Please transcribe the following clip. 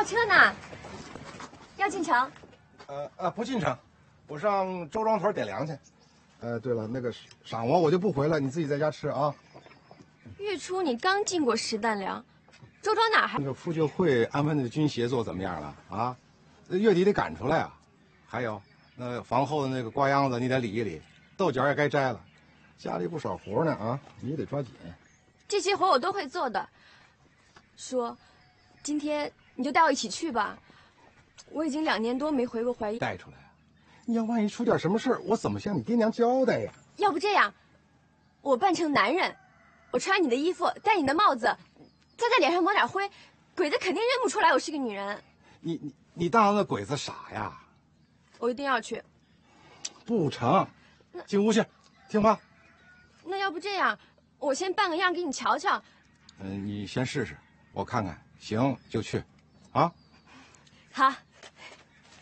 车呢？要进城？ 不进城，我上周庄屯点粮去。对了，那个晌午我就不回来，你自己在家吃啊。 月初你刚进过10担粮，周庄哪还？ 那个傅救会安排的军协做怎么样了啊？月底得赶出来啊。还有，那房后的那个瓜秧子你得理一理，豆角也该摘了，家里不少活呢啊，你也得抓紧。 这些活我都会做的。叔，今天你就带我一起去吧。我已经2年多没回过淮阴。 带出来啊！你要万一出点什么事儿，我怎么向你爹娘交代呀？ 要不这样，我扮成男人，我穿你的衣服，戴你的帽子，再在脸上抹点灰，鬼子肯定认不出来我是个女人。 你当那鬼子傻呀？ 我一定要去。 不成，进屋去，听话。 那要不这样，我先扮个样给你瞧瞧。 你先试试，我看看，行就去，啊。 好。